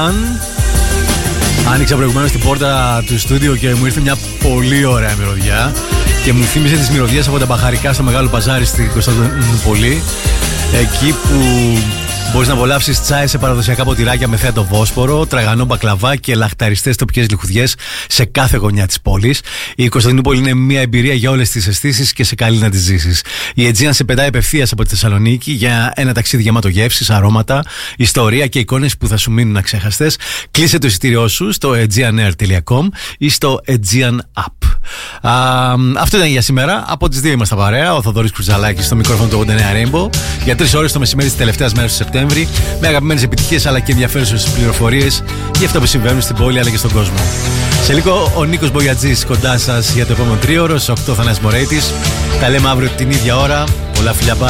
Άνοιξα προηγουμένως την πόρτα του στούντιο και μου ήρθε μια πολύ ωραία μυρωδιά και μου θύμισε τις μυρωδιές από τα μπαχαρικά στο Μεγάλο Παζάρι στην Κωνσταντινούπολη, εκεί που μπορείς να απολαύσεις τσάι σε παραδοσιακά ποτηράκια με θέα το Βόσπορο, τραγανό μπακλαβά και λαχταριστές τοπικές λιχουδιές σε κάθε γωνιά της πόλης. Η Κωνσταντινούπολη είναι μια εμπειρία για όλες τις αισθήσεις και σε καλή να τις ζήσεις. Η Aegean σε πετάει απευθείας από τη Θεσσαλονίκη για ένα ταξίδι γεμάτο γεύσεις, αρώματα, ιστορία και εικόνες που θα σου μείνουν αξέχαστες. Κλείσε το εισιτήριό σου στο aegeanair.com ή στο Aegean App. Αυτό ήταν για σήμερα. Από τις 2 είμαστε παρέα. Ο Θοδωρής Κρουζαλάκης στο μικρόφωνο του 89 Rainbow. Για 3 ώρες το μεσημέρι της τελευταίας μέρας του Σεπτέμβρη. Με αγαπημένες επιτυχίες αλλά και ενδιαφέρουσες πληροφορίες για αυτό που συμβαίνουν στην πόλη αλλά και στον κόσμο. Σε λίγο ο Νίκος Μπογιατζής κοντά σας για το επόμενο 3ωρο. Στις 8 Θανάσης Μωρέιτης. Τα λέμε αύριο την ίδια ώρα. Πολλά φιλιά, bye.